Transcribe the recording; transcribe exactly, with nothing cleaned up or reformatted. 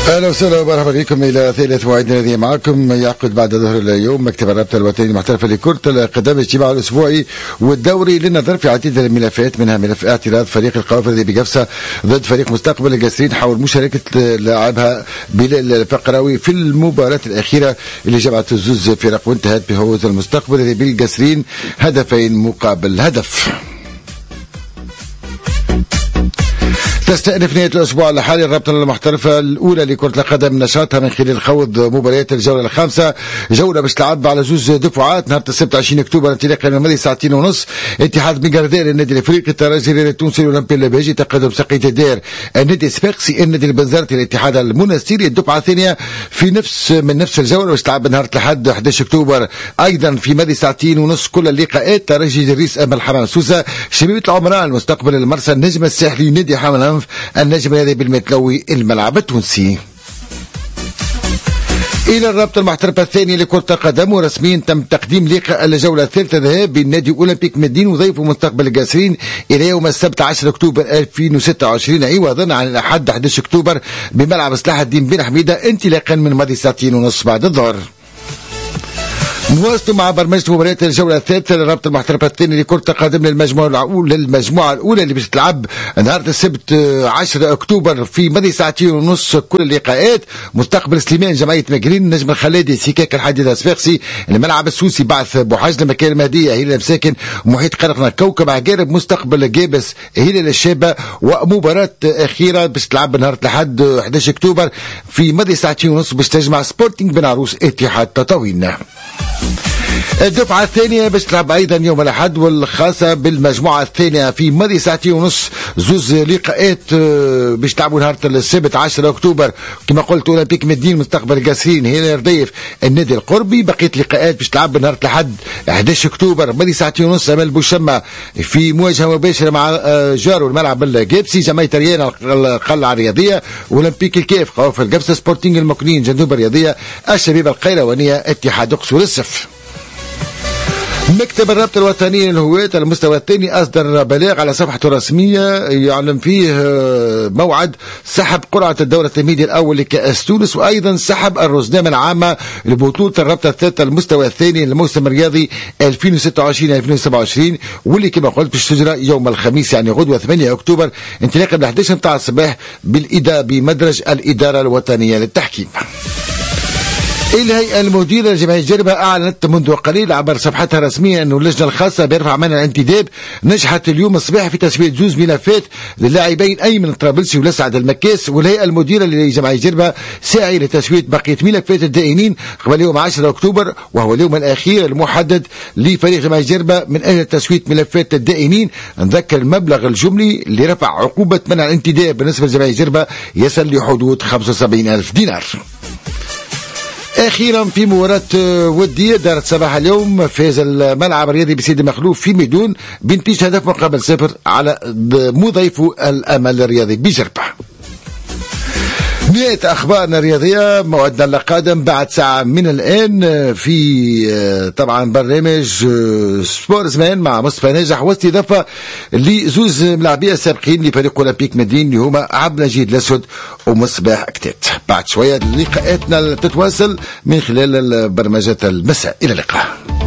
اهلا وسهلا ومرحبا بكم الى ثالث موعدنا الذي معكم يعقد بعد ظهر اليوم مكتب الرابطه الوطني المحترفه لكره القدم الاجتماع الاسبوعي والدوري للنظر في عديد الملفات، منها ملف اعتراض فريق القوافل الذي بقفصه ضد فريق مستقبل القاسرين حول مشاركه لاعبها بلال الفقراوي في المباراه الاخيره اللي جمعت الزوز فرق وانتهت بفوز المستقبل الذي بالقاسرين هدفين مقابل هدف. تستأنف نهاية الأسبوع الحالي الرابطة المحترفة الأولى لكرة القدم نشاطها من خلال خوض مباريات الجولة الخامسة، جولة باش تلعب على جوج دفعات نهار السبت عشرين أكتوبر انطلاقا من الماضي ساعتين ونص. اتحاد بنغاردير النادي الأفريقي، الترجي التونسي الأولمبي اللباجي، تقدم سقيت الدير النادي الصفاقسي، النادي البنزرتي، الاتحاد المنستيري. الدفعة الثانية في نفس من نفس الجولة باش تلعب نهار الأحد أحد عشر أكتوبر أيضا في ماضي ساعتين ونص كل اللقاءات. ترجي جريس أمل حرام سوسة، شبيبة العمران، المستقبل المرسى، النجم الساحلي، نادي حمل النجم الذي بالمتلوي، الملعب التونسي. إلى الرابطة المحترفة الثانية لكرة القدم، ورسميا تم تقديم لقاء الجولة الثالثة ذهاب بالنادي أولمبيك مدين وضيفه مستقبل القاسرين إلى يوم السبت عشرة أكتوبر ألفين وستة وعشرين عوضا عن الأحد أحد عشر أكتوبر بملعب سلاح الدين بن حميدة انطلاقا من ماضي ساعتين ونص بعد الظهر. نواصل مع برمجة مباريات الجولة الثالثة للرابطة المحترفة الثانية لكرة القدم للمجموعة الأولى للمجموعة الأولى اللي باش تلعب نهار السبت عشرة أكتوبر في ماضي ساعتين ونص كل اللقاءات. مستقبل سليمان، جمعية ماكرين، النجم الخلادي، سكاك الحديد الصفاقسي، الملعب السوسي، بعث بوحاج، المكان المهدية، هلال مساكن، محيط قرقنة، كوكب عقارب، مستقبل جابس، هلال الشابة. ومباراة أخيرة باش تلعب نهار الأحد أحد عشر أكتوبر في ماضي ساعتين ونص باش تجمع سبورتينغ بن عروس اتحاد تطاوين. الدفعة الثانية باش تلعب أيضا يوم الأحد والخاصة بالمجموعة الثانية في ماضي ساعتين ونص، زوز لقاءات باش تلعبوا نهار السبت عشرة أكتوبر كما قلت أولمبيك مدين مستقبل القاسرين، هلال رديف، النادي القربي. بقية لقاءات باش تلعب نهار الأحد أحد عشر أكتوبر ماضي ساعتين ونص أمل بوشمة في مواجهة مباشرة مع جارو الملعب الجابسي، جمعية ريان القلعة الرياضية، أولمبيك الكيف، قوافل القبسة، سبورتينغ المكنين، جندوب الرياضية، الشبيبة القيروانية، اتحاد قصور السف. مكتب الرابطة الوطنية للهواة على المستوى الثاني أصدر بلاغ على صفحته الرسمية يعلن فيه موعد سحب قرعة الدورة التمهيدي الأول لكأس تونس، وأيضا سحب الرزنامة العامة لبطولة الرابطة الثالثة المستوى الثاني للموسم الرياضي ألفين وستة وعشرين ألفين وسبعة وعشرين، واللي كما قلت باش تجرى يوم الخميس يعني غدوة ثمانية أكتوبر انطلاقا من أحد عشر متاع الصباح بالإداء بمدرج الإدارة الوطنية للتحكيم. الهيئة المديرة لجمعية جربة أعلنت منذ قليل عبر صفحتها الرسمية أن اللجنة الخاصة برفع منع الانتداب نجحت اليوم الصباح في تسوية زوز ملفات للاعبين أيمن الطرابلسي ولسعد المكاس، والهيئة المديرة لجمعية جربة ساعي لتسوية بقية ملفات الدائنين قبل يوم عشرة أكتوبر، وهو اليوم الأخير المحدد لفريق جمعية جربة من أجل تسوية ملفات الدائنين. نذكر المبلغ الجملي لرفع عقوبة منع الانتداب بالنسبة لجمعية جربة يصل لحدود خمسة وسبعين ألف دينار. أخيرا في مباراة ودية دارت صباح اليوم، فاز الملعب الرياضي بسيدي مخلوف في ميدون بنتيجة هدف مقابل صفر على مضيفه الأمل الرياضي بجربة. نهاية أخبارنا الرياضية، موعدنا القادم بعد ساعة من الآن في طبعا برنامج سبورت زمان مع مصطفى ناجح واستضافة لزوز ملاعبية سابقين لفريق أولمبيك مدين اللي هما عبد المجيد الأسود ومصباح كتات. بعد شوية لقاءاتنا تتواصل من خلال برمجة المساء. إلى اللقاء.